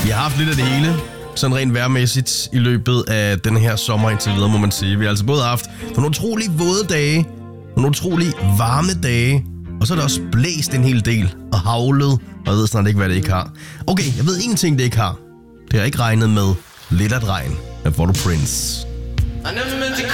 Vi har haft lidt af det hele, sådan rent vejrmæssigt, i løbet af den her sommer indtil videre, må man sige. Vi har altså både haft nogle utrolig våde dage, nogle utrolig varme dage, og så er der også blæst en hel del og havlet, og jeg ved snart ikke, hvad det ikke har. Okay, jeg ved en ting, det ikke har. Det har ikke regnet med lidt af regn. Her får du Prince. I never meant to